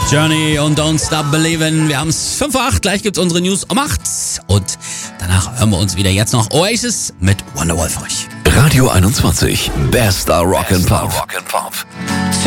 Journey und Don't Stop Believin'. Wir haben es 5:08, gleich gibt's unsere News um 8. Und danach hören wir uns wieder. Jetzt noch Oasis mit Wonderwall für euch. Radio 21, bester Rock'n'Pop.